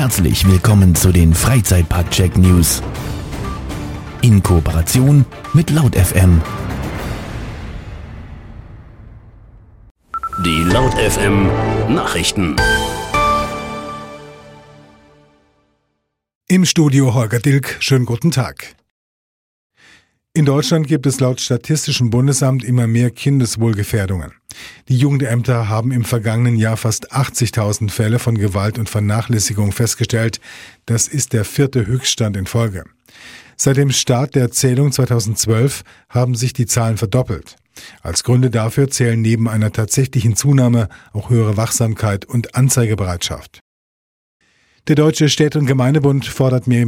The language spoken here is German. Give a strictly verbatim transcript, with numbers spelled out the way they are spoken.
Herzlich willkommen zu den Freizeitpark-Check News. In Kooperation mit Laut F M. Die Laut F M Nachrichten. Im Studio Holger Dilk, schönen guten Tag. In Deutschland gibt es laut Statistischem Bundesamt immer mehr Kindeswohlgefährdungen. Die Jugendämter haben im vergangenen Jahr fast achtzigtausend Fälle von Gewalt und Vernachlässigung festgestellt. Das ist der vierte Höchststand in Folge. Seit dem Start der Zählung zweitausendzwölf haben sich die Zahlen verdoppelt. Als Gründe dafür zählen neben einer tatsächlichen Zunahme auch höhere Wachsamkeit und Anzeigebereitschaft. Der Deutsche Städte- und Gemeindebund fordert mehr